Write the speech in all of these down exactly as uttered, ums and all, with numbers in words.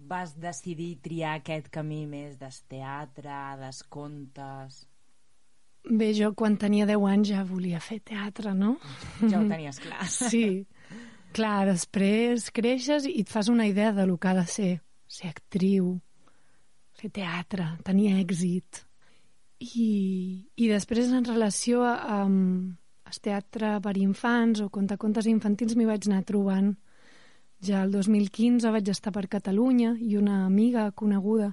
vas decidir triar aquest camí més del teatre, dels contes? Bé, jo quan tenia deu anys ja volia fer teatre, no? Ja ho tenies clar. Sí. Clar, després creixes i et fas una idea de lo que ha de ser. Ser actriu, fer teatre, tenir èxit. I, i després en relació a, a el teatre per infants o contacontes infantils m'hi vaig anar trobant. Ja el dos mil quinze vaig estar per Catalunya i una amiga coneguda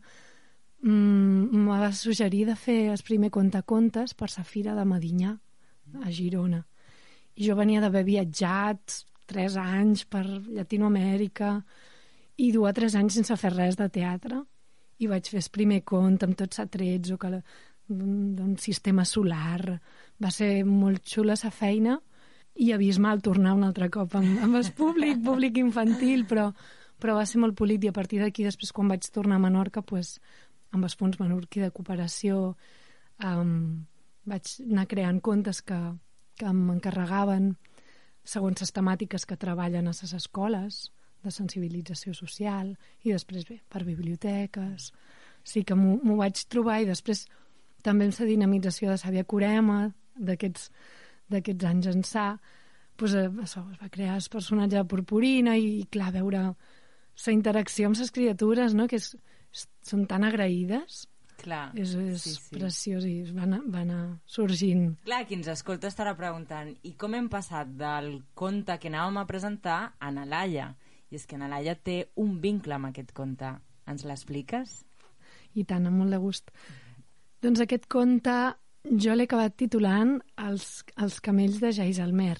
mmm, em va suggerir de fer el primer contacontes per la Fira de Medinyà, a Girona. I jo venia d'haver viatjat tres anys per Llatinoamèrica i dur a tres anys sense fer res de teatre. I vaig fer el primer conte amb tots atrets o que d'un sistema solar. Va ser molt xula la feina i abismal tornar un altre cop amb, amb el públic, públic infantil, però, però va ser molt polit i a partir d'aquí després quan vaig tornar a Menorca pues, amb els fons menorquí de cooperació um, vaig anar creant contes que, que m'encarregaven segons les temàtiques que treballen a les escoles de sensibilització social i després bé, per biblioteques sí que m'ho vaig trobar i després també amb la dinamització de Xavier Corema d'aquests d'aquests anys ençà pues, eh, això, es va crear el personatge de Purpurina i, i clar, veure la interacció amb les criatures no? que és, són tan agraïdes. Clar, és, és sí, sí. preciós i va anar, va anar sorgint. Clar, qui ens escolta estarà preguntant i com hem passat del conte que anàvem a presentar a Nalaia? I és que Nalaia té un vincle amb aquest conte. Ens l'expliques? I tant, amb molt de gust. Doncs aquest conte jo l'he acabat titulant Els, els camells de Jaisalmer.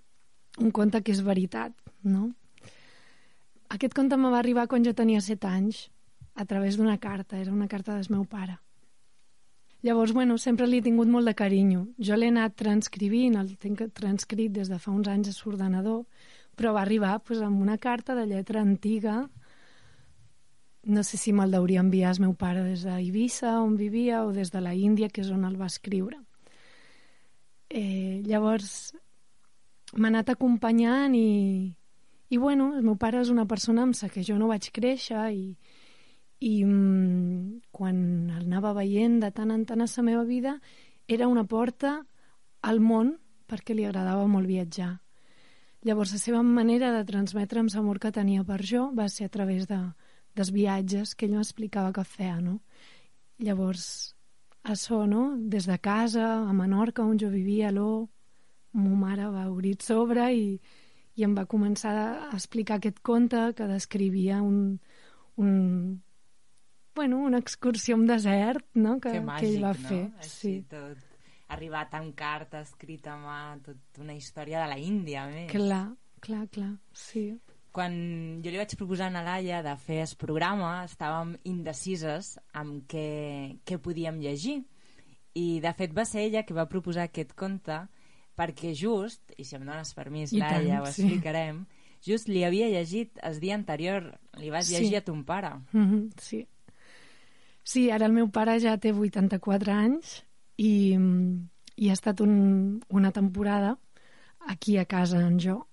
Un conte que és veritat, no? Aquest conte me va arribar quan jo tenia set anys, a través d'una carta, era una carta del meu pare. Llavors, bueno, sempre li he tingut molt de carinyo. Jo l'he anat transcrivint, el tinc transcrit des de fa uns anys a l'ordenador, però va arribar pues, amb una carta de lletra antiga. No sé si me'l deuria enviar el meu pare des d'Eivissa, on vivia, o des de la Índia, que és on el va escriure. Eh, llavors, m'ha anat acompanyant i, i, bueno, el meu pare és una persona amb la que jo no vaig créixer i, i mm, quan el anava veient de tant en tant a la meva vida era una porta al món perquè li agradava molt viatjar. Llavors, la seva manera de transmetre'm l'amor que tenia per jo va ser a través de dels viatges que ell m'explicava que feia, no? Llavors, això, no? Des de casa, a Menorca, on jo vivia, a l'O, ma mare va obrir sobre i, i em va començar a explicar aquest conte que descrivia un, un, bueno, una excursió en desert, no? Que, que, màgic, que ell va no? fer. Així, sí. tot arribat amb carta escrita a mà, tot una història de la Índia, a més. Clar, clar, clar, sí. Quan jo li vaig proposar a Nalaia de fer el programa, estàvem indecises amb què, què podíem llegir. I, de fet, va ser ella que va proposar aquest conte perquè just, i si em dones permís, I Laia, tant, ho sí. explicarem, just li havia llegit el dia anterior, li vas Sí. llegir a ton pare. Mm-hmm, sí. Sí, ara el meu pare ja té vuitanta-quatre anys i, i ha estat un, una temporada aquí a casa amb jo.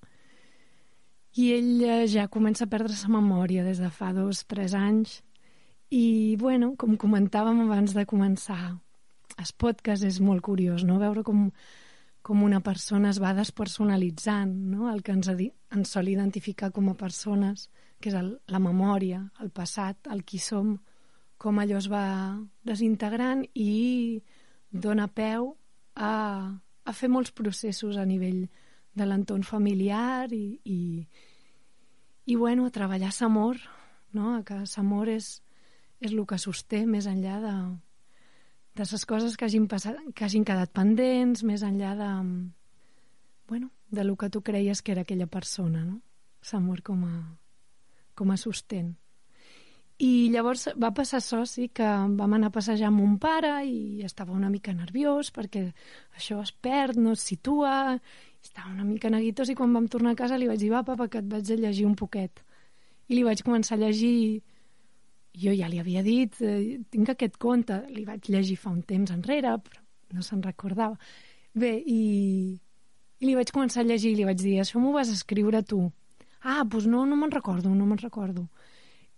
I ell ja comença a perdre la memòria des de fa dos, tres anys. I, bueno, com comentàvem abans de començar, el podcast és molt curiós, no? Veure com, com una persona es va despersonalitzant, no? El que ens, ens sol identificar com a persones, que és el, la memòria, el passat, el qui som, com allò es va desintegrant i dona peu a, a fer molts processos a nivell de l'entorn familiar i, i, i bueno, a treballar l'amor, no? Que l'amor és, és el que sosté més enllà de, de les coses que hagin, passat, que hagin quedat pendents, més enllà de, bueno, de lo que tu creies que era aquella persona, no? L'amor com a, com a sostén. I llavors va passar això, sí, que vam anar a passejar amb mon pare i estava una mica nerviós perquè això es perd, no es situa, estava una mica neguitós i quan vam tornar a casa li vaig dir, va, papa, que et vaig a llegir un poquet. I li vaig començar a llegir, jo ja li havia dit, eh, tinc aquest conte, li vaig llegir fa un temps enrere, però no se'n recordava. Bé, i, i li vaig començar a llegir i li vaig dir, això m'ho vas escriure tu. Ah, doncs no, no me'n recordo, no me'n recordo.